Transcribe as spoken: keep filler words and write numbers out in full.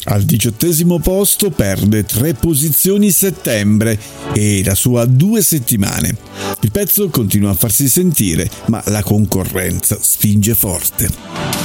Al diciottesimo posto perde tre posizioni Settembre e la sua due settimane. Il pezzo continua a farsi sentire, ma la concorrenza spinge forte.